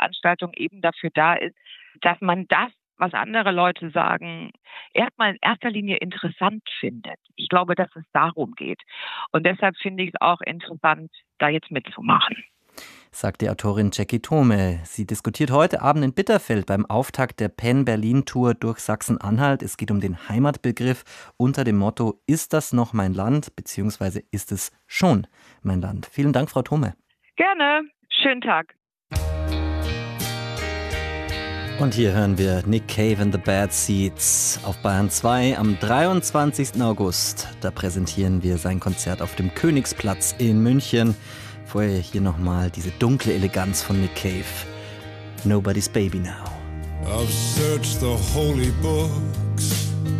Veranstaltung eben dafür da ist, dass man das, was andere Leute sagen, erstmal in erster Linie interessant findet. Ich glaube, dass es darum geht. Und deshalb finde ich es auch interessant, da jetzt mitzumachen. Sagt die Autorin Jackie Thome. Sie diskutiert heute Abend in Bitterfeld beim Auftakt der Penn-Berlin-Tour durch Sachsen-Anhalt. Es geht um den Heimatbegriff unter dem Motto: Ist das noch mein Land, beziehungsweise ist es schon mein Land? Vielen Dank, Frau Thome. Gerne. Schönen Tag. Und hier hören wir Nick Cave and the Bad Seeds auf Bayern 2 am 23. August. Da präsentieren wir sein Konzert auf dem Königsplatz in München. Vorher hier nochmal diese dunkle Eleganz von Nick Cave. Nobody's Baby Now. I've searched the holy book